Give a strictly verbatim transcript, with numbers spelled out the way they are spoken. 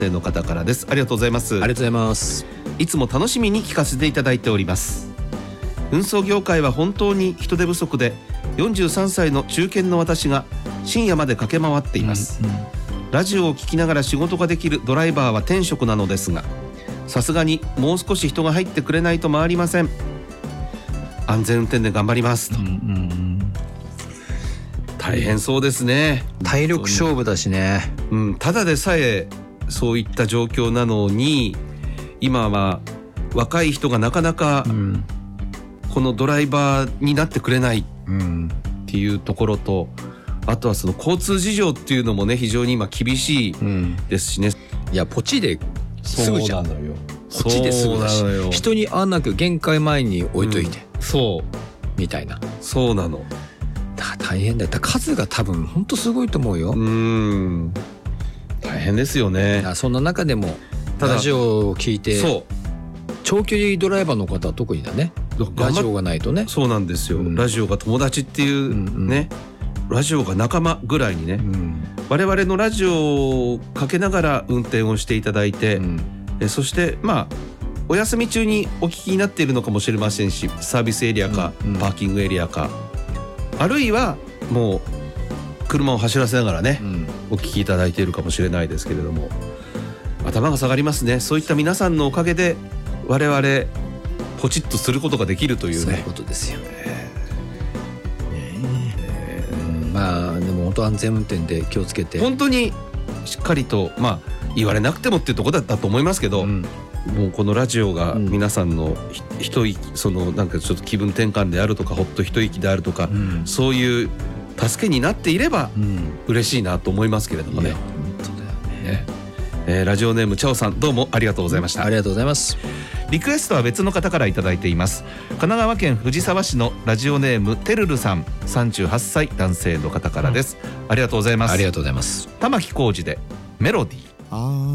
の方からです。ありがとうございます。 ありがとうございます。 いつも楽しみに聞かせていただいております。運送業界は本当に人手不足で、よんじゅうさんさいの中堅の私が深夜まで駆け回っています、うんうん、ラジオを聞きながら仕事ができるドライバーは天職なのですが、さすがにもう少し人が入ってくれないと回りません。安全運転で頑張りますと、うんうん、大変そうですね。 体力勝負だしね、 うん、ただでさえそういった状況なのに、今は若い人がなかなかこのドライバーになってくれないっていうところと、あとはその交通事情っていうのもね、非常に今厳しいですしね、 うん、いやポチですぐじゃん。 そうなのよ。 ポチですぐだし、人に会わなく限界前に置いといて、 うん、そうみたいな。 そうなの。 だ大変だよ。数が多分本当すごいと思うよ。 うーん、大変ですよね。 そんな中でもラジオを聞いて、そう長距離ドライバーの方は特にだね、ラジオがないとね。 そうなんですよ、うん、ラジオが友達っていうね、うんうん、ラジオが仲間ぐらいにね、うん、我々のラジオをかけながら運転をしていただいて、うん、えそしてまあお休み中にお聞きになっているのかもしれませんし、サービスエリアか、うんうん、パーキングエリアか、あるいはもう車を走らせながらね、うん、お聞きいただいているかもしれないですけれども、頭が下がりますね。そういった皆さんのおかげで我々ポチッとすることができるというね、 そういうことですよね、えーえーうん、まあでも本当安全運転で気をつけて、 本当にしっかりと、まあ言われなくてもっていうところだったと思いますけど、うん、もうこのラジオが皆さんの一息、そのなんかちょっと気分転換であるとか、ほっと一息であるとか、うん、そういう助けになっていれば嬉しいなと思いますけれどもね。 いや本当だよね、 えー、ラジオネームチャオさん、どうもありがとうございました。 ありがとうございます。 リクエストは別の方からいただいています。神奈川県藤沢市のラジオネームてるるさん、さんじゅうはっさい男性の方からです、うん、ありがとうございます。 ありがとうございます。 玉置浩二でメロディー。